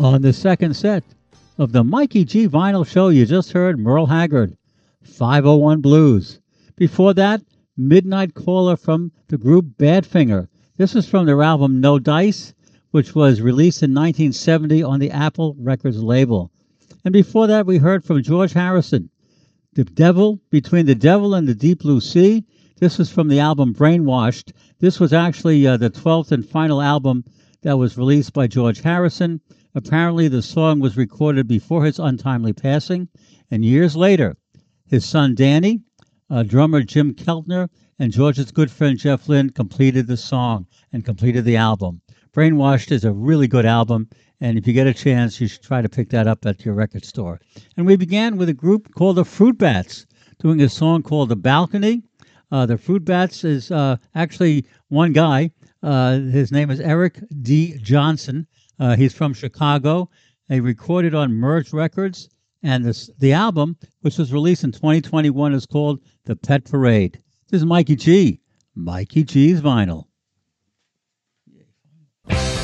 On the second set of the Mikey G Vinyl Show, you just heard Merle Haggard, 501 Blues. Before that, Midnight Caller from the group Badfinger. This was from their album No Dice, which was released in 1970 on the Apple Records label. And before that, we heard from George Harrison, The Devil, Between the Devil and the Deep Blue Sea. This was from the album Brainwashed. This was actually the 12th and final album that was released by George Harrison. Apparently, the song was recorded before his untimely passing, and years later, his son Danny, drummer Jim Keltner, and George's good friend Jeff Lynne completed the song and completed the album. Brainwashed is a really good album, and if you get a chance, you should try to pick that up at your record store. And we began with a group called the Fruit Bats, doing a song called The Balcony. The Fruit Bats is actually one guy. His name is Eric D. Johnson. He's from Chicago. They recorded on Merge Records, and the album, which was released in 2021, is called The Pet Parade. This is Mikey G. Mikey G's Vinyl.